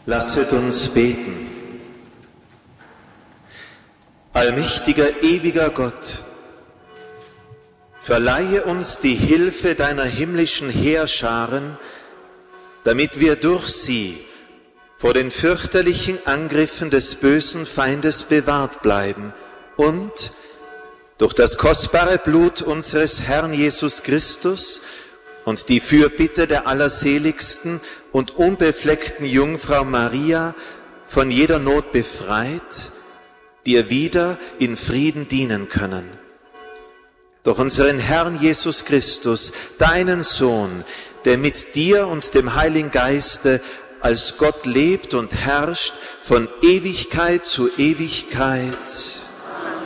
Lasset uns beten. Allmächtiger, ewiger Gott, verleihe uns die Hilfe deiner himmlischen Heerscharen, damit wir durch sie vor den fürchterlichen Angriffen des bösen Feindes bewahrt bleiben und durch das kostbare Blut unseres Herrn Jesus Christus und die Fürbitte der allerseligsten und unbefleckten Jungfrau Maria von jeder Not befreit, dir wieder in Frieden dienen können. Durch unseren Herrn Jesus Christus, deinen Sohn, der mit dir und dem Heiligen Geiste als Gott lebt und herrscht von Ewigkeit zu Ewigkeit.